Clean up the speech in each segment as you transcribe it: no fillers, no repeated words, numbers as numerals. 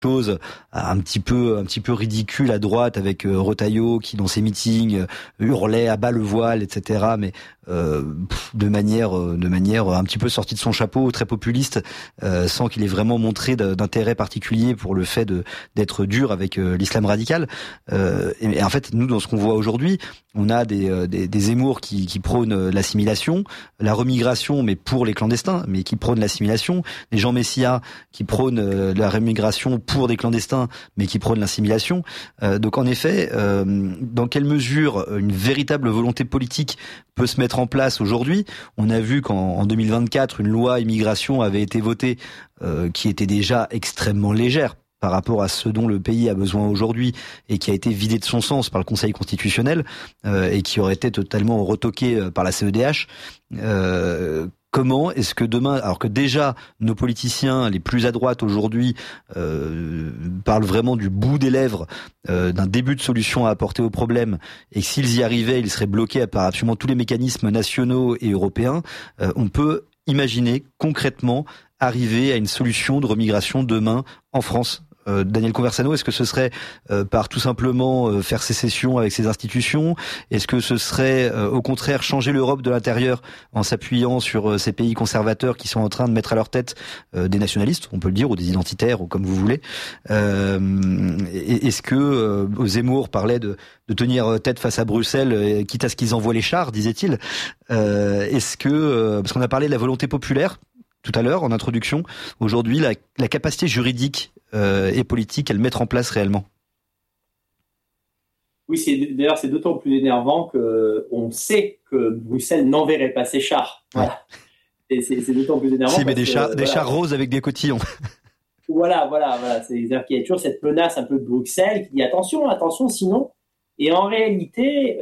chose un petit peu ridicule à droite avec Retailleau qui dans ses meetings hurlait à bas le voile, etc. Mais de manière un petit peu sortie de son chapeau, très populiste, sans qu'il ait vraiment montré d'intérêt particulier pour le fait d'être dur avec l'islam radical. Et en fait, nous, dans ce qu'on voit aujourd'hui, on a des Zemmour qui prônent l'assimilation, la remigration, mais pour les clandestins, mais qui prônent l'assimilation, des Jean Messia qui prônent la remigration pour des clandestins, mais qui prônent l'assimilation. Donc en effet, dans quelle mesure une véritable volonté politique peut se mettre en place aujourd'hui? On a vu qu'en 2024, une loi immigration avait été votée qui était déjà extrêmement légère par rapport à ce dont le pays a besoin aujourd'hui et qui a été vidée de son sens par le Conseil constitutionnel et qui aurait été totalement retoquée par la CEDH. Comment est-ce que demain, alors que déjà nos politiciens les plus à droite aujourd'hui parlent vraiment du bout des lèvres d'un début de solution à apporter au problème, et que s'ils y arrivaient, ils seraient bloqués par absolument tous les mécanismes nationaux et européens, on peut imaginer concrètement arriver à une solution de remigration demain en France? Daniel Conversano, est-ce que ce serait par tout simplement faire sécession avec ces institutions? Est-ce que ce serait au contraire changer l'Europe de l'intérieur en s'appuyant sur ces pays conservateurs qui sont en train de mettre à leur tête des nationalistes, on peut le dire, ou des identitaires, ou comme vous voulez? Est-ce que Zemmour parlait de tenir tête face à Bruxelles, quitte à ce qu'ils envoient les chars, disait-il? Est-ce que, parce qu'on a parlé de la volonté populaire tout à l'heure en introduction, aujourd'hui la capacité juridique et politique à le mettre en place réellement? Oui, c'est d'autant plus énervant qu'on sait que Bruxelles n'enverrait pas ses chars. Voilà. Et c'est d'autant plus énervant. Si, mais des chars roses avec des cotillons. Voilà. C'est-à-dire qu'il y a toujours cette menace un peu de Bruxelles qui dit attention, sinon. Et en réalité,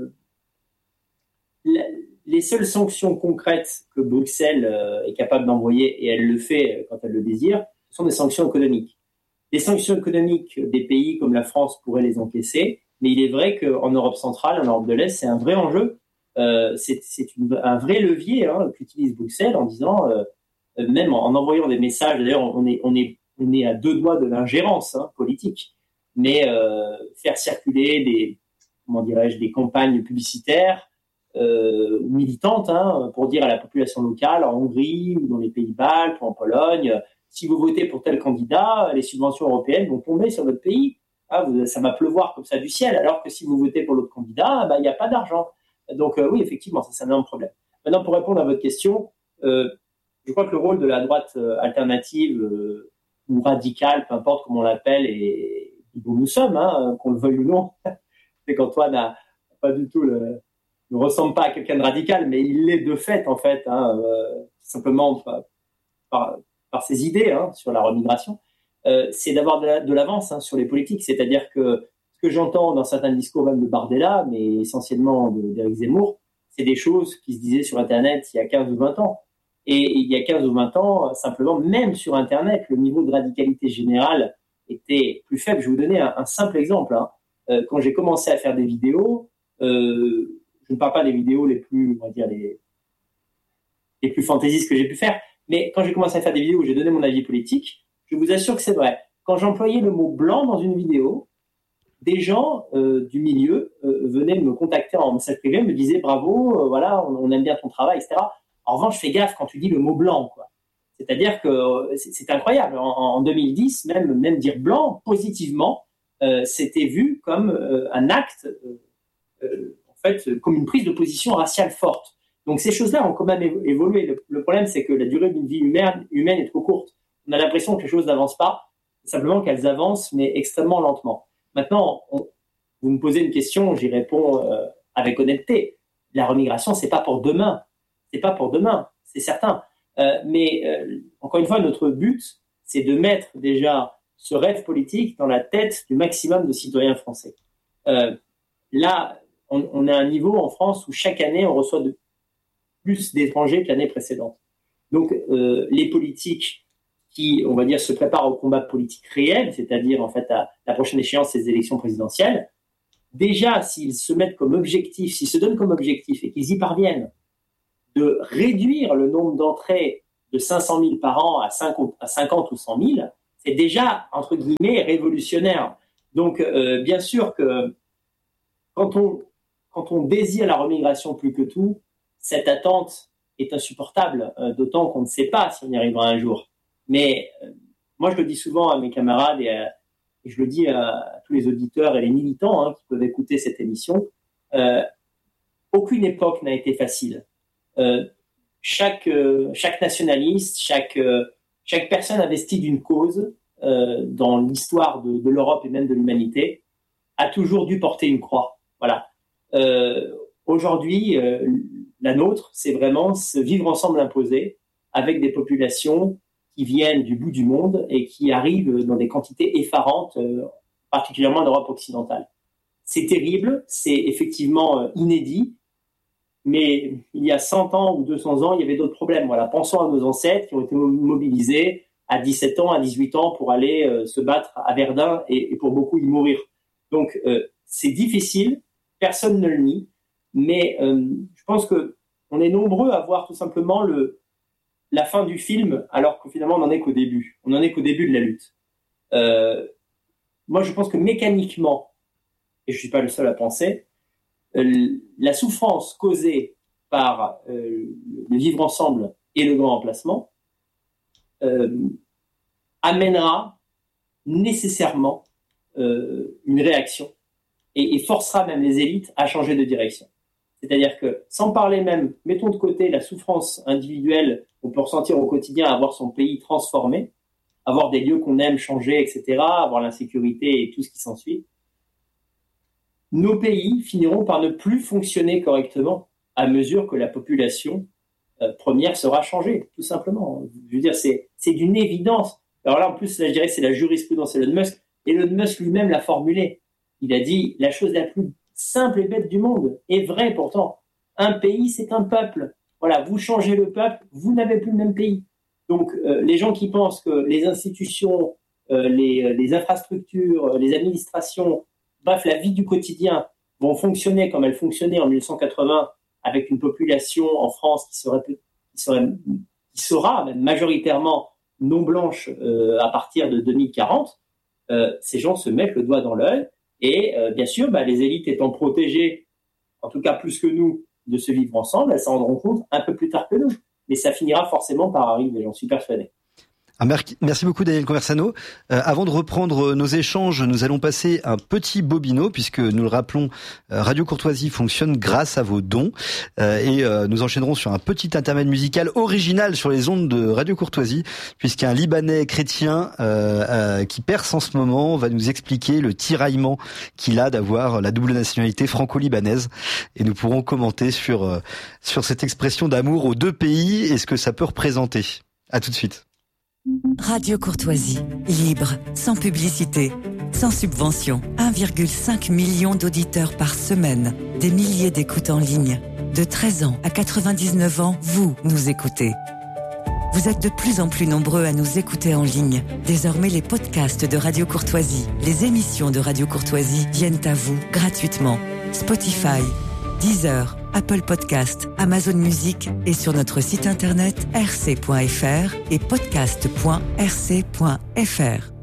les seules sanctions concrètes que Bruxelles est capable d'envoyer, et elle le fait quand elle le désire, ce sont des sanctions économiques. Les sanctions économiques des pays comme la France pourraient les encaisser, mais il est vrai qu'en Europe centrale, en Europe de l'Est, c'est un vrai enjeu. C'est un vrai levier qu'utilise Bruxelles en disant, même en envoyant des messages, d'ailleurs on est à deux doigts de l'ingérence politique, mais faire circuler des campagnes publicitaires militantes pour dire à la population locale en Hongrie ou dans les pays baltes ou en Pologne, si vous votez pour tel candidat, les subventions européennes vont tomber sur votre pays. Ça va pleuvoir comme ça du ciel, alors que si vous votez pour l'autre candidat, il n'y a pas d'argent. Donc oui, effectivement, c'est un énorme problème. Maintenant, pour répondre à votre question, je crois que le rôle de la droite alternative ou radicale, peu importe comment on l'appelle, et d'où nous sommes, qu'on le veuille ou non, c'est qu'Antoine n'a pas du tout ne ressemble pas à quelqu'un de radical, mais il l'est de fait, en fait, simplement par ses idées sur la remigration, c'est d'avoir de l'avance sur les politiques. C'est-à-dire que ce que j'entends dans certains discours, même de Bardella, mais essentiellement d'Éric Zemmour, c'est des choses qui se disaient sur Internet il y a 15 ou 20 ans. Et il y a 15 ou 20 ans, simplement, même sur Internet, le niveau de radicalité générale était plus faible. Je vais vous donner un simple exemple. Quand j'ai commencé à faire des vidéos, je ne parle pas des vidéos les plus, on va dire, les plus fantaisistes que j'ai pu faire, mais quand j'ai commencé à faire des vidéos où j'ai donné mon avis politique, je vous assure que c'est vrai. Quand j'employais le mot blanc dans une vidéo, des gens du milieu venaient me contacter en message privé, me disaient bravo, voilà, on aime bien ton travail, etc. En revanche, fais gaffe quand tu dis le mot blanc, quoi. C'est-à-dire que c'est incroyable. En 2010, même dire blanc positivement, c'était vu comme un acte, en fait, comme une prise de position raciale forte. Donc ces choses-là ont quand même évolué. Le problème, c'est que la durée d'une vie humaine est trop courte. On a l'impression que les choses n'avancent pas, simplement qu'elles avancent, mais extrêmement lentement. Maintenant, vous me posez une question, j'y réponds avec honnêteté. La remigration, c'est pas pour demain. C'est pas pour demain, c'est certain. Mais encore une fois, notre but, c'est de mettre déjà ce rêve politique dans la tête du maximum de citoyens français. Là, on a un niveau en France où chaque année, on reçoit plus d'étrangers que l'année précédente. Donc, les politiques qui, on va dire, se préparent au combat politique réel, c'est-à-dire, en fait, à la prochaine échéance, ces élections présidentielles, déjà, s'ils se mettent comme objectif, s'ils se donnent comme objectif et qu'ils y parviennent, de réduire le nombre d'entrées de 500 000 par an à 50 ou 100 000, c'est déjà, entre guillemets, révolutionnaire. Donc, bien sûr que quand on désire la remigration plus que tout, cette attente est insupportable, d'autant qu'on ne sait pas si on y arrivera un jour. Mais moi, je le dis souvent à mes camarades et je le dis à tous les auditeurs et les militants qui peuvent écouter cette émission, aucune époque n'a été facile. Chaque nationaliste, chaque personne investie d'une cause dans l'histoire de l'Europe et même de l'humanité a toujours dû porter une croix. Voilà. Aujourd'hui, la nôtre, c'est vraiment ce vivre ensemble imposé avec des populations qui viennent du bout du monde et qui arrivent dans des quantités effarantes, particulièrement en Europe occidentale. C'est terrible, c'est effectivement inédit, mais il y a 100 ans ou 200 ans, il y avait d'autres problèmes. Voilà. Pensons à nos ancêtres qui ont été mobilisés à 17 ans, à 18 ans pour aller se battre à Verdun et pour beaucoup y mourir. Donc, c'est difficile, personne ne le nie, mais je pense qu'on est nombreux à voir tout simplement la fin du film, alors que finalement, on n'en est qu'au début. On n'en est qu'au début de la lutte. Moi, je pense que mécaniquement, et je ne suis pas le seul à penser, la souffrance causée par le vivre ensemble et le grand remplacement amènera nécessairement une réaction et forcera même les élites à changer de direction. C'est-à-dire que, sans parler même, mettons de côté la souffrance individuelle qu'on peut ressentir au quotidien à voir son pays transformé, avoir des lieux qu'on aime changer, etc., avoir l'insécurité et tout ce qui s'ensuit, nos pays finiront par ne plus fonctionner correctement à mesure que la population première sera changée, tout simplement. Je veux dire, c'est d'une évidence. Alors là, en plus, là, je dirais que c'est la jurisprudence Elon Musk. Elon Musk lui-même l'a formulé. Il a dit la chose la plus simple et bête du monde, est vraie pourtant. Un pays, c'est un peuple. Voilà, vous changez le peuple, vous n'avez plus le même pays. Donc, les gens qui pensent que les institutions, les infrastructures, les administrations, bref, la vie du quotidien vont fonctionner comme elles fonctionnaient en 1980 avec une population en France qui sera même majoritairement non blanche à partir de 2040, ces gens se mettent le doigt dans l'œil et bien sûr, les élites étant protégées, en tout cas plus que nous, de se vivre ensemble, elles s'en rendront compte un peu plus tard que nous. Mais ça finira forcément par arriver, j'en suis persuadé. Merci beaucoup Daniel Conversano. Avant de reprendre nos échanges, nous allons passer un petit bobino puisque nous le rappelons, Radio Courtoisie fonctionne grâce à vos dons et nous enchaînerons sur un petit intermède musical original sur les ondes de Radio Courtoisie puisqu'un Libanais chrétien qui perce en ce moment va nous expliquer le tiraillement qu'il a d'avoir la double nationalité franco-libanaise et nous pourrons commenter sur cette expression d'amour aux deux pays et ce que ça peut représenter. À tout de suite. Radio Courtoisie, libre, sans publicité, sans subvention. 1,5 million d'auditeurs par semaine, des milliers d'écoutes en ligne. De 13 ans à 99 ans, vous nous écoutez. Vous êtes de plus en plus nombreux à nous écouter en ligne. Désormais, les podcasts de Radio Courtoisie, les émissions de Radio Courtoisie viennent à vous gratuitement. Spotify, Deezer, Apple Podcast, Amazon Music et sur notre site internet rc.fr et podcast.rc.fr.